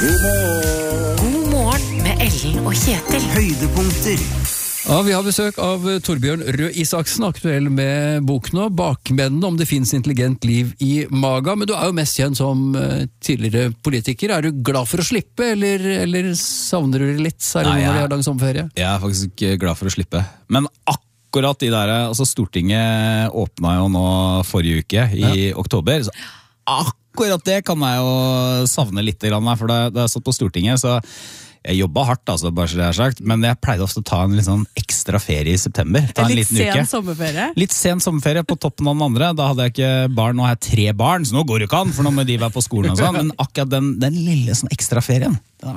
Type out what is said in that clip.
God morgen med Ellen og Kjetil. Høydepunkter. Ja, vi har besøk av Torbjørn Røe Isaksen, aktuell med bok nå, Bakmennene, om det finnes intelligent liv i maga. Men du er jo mest kjent som tidligere politiker. Er du glad for å slippe, eller savner du det litt, særlig når det er lang sommerferie? Jeg er faktisk glad for å slippe. Men akkurat de der, altså Stortinget åpnet jo nå forrige uke i oktober, så akkurat det kan jeg jo savne litt, for da jeg satt på Stortinget, så jeg jobbet hardt, altså, bare så det er sagt, men jeg pleide ofte å ta en litt sånn ekstra ferie i september. Ta en liten uke. Sen sommerferie? Litt sen sommerferie på toppen av den andre. Da hadde jeg ikke barn, nå har jeg 3 barn, så nå går det ikke an, for nå må de være på skolen og sånn. Men akkurat den lille sånn ekstra ferien,